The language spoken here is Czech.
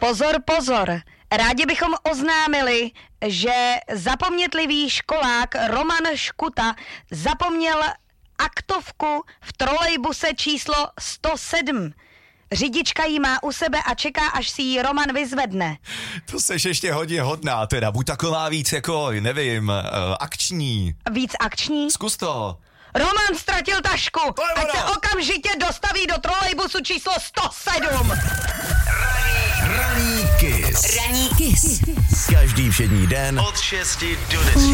Pozor, pozor. Rádi bychom oznámili, že zapomnětlivý školák Roman Škuta zapomněl aktovku v trolejbuse číslo 107. Řidička jí má u sebe a čeká, až si ji Roman vyzvedne. To seš ještě hodně hodná, teda buď taková víc jako, nevím, akční. Víc akční? Zkus to. Roman ztratil tašku, ať se okamžitě dostaví do trolejbusu číslo 107. Ranní Kiss. Ranní Kiss. Každý všední den Od 6 do 10.